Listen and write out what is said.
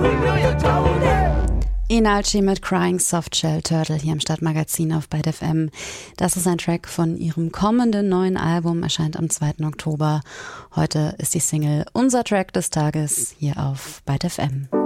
Inalci mit Crying Softshell Turtle hier im Stadtmagazin auf Byte FM. Das ist ein Track von ihrem kommenden neuen Album, erscheint am 2. Oktober. Heute ist die Single unser Track des Tages hier auf Byte FM.